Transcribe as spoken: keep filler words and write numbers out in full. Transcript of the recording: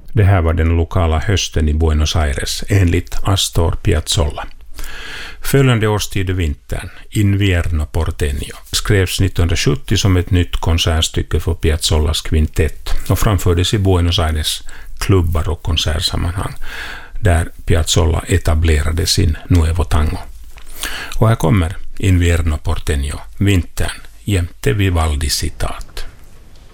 Det här var den lokala hösten i Buenos Aires enligt Astor Piazzolla. Följande årstid och vintern, Invierno Porteño, skrevs nittonhundrasjuttio som ett nytt konsertstycke för Piazzollas kvintett och framfördes i Buenos Aires klubbar och konsertsammanhang där Piazzolla etablerade sin Nuevo Tango. Och här kommer Invierno Porteño, vintern, jämte Vivaldi citat.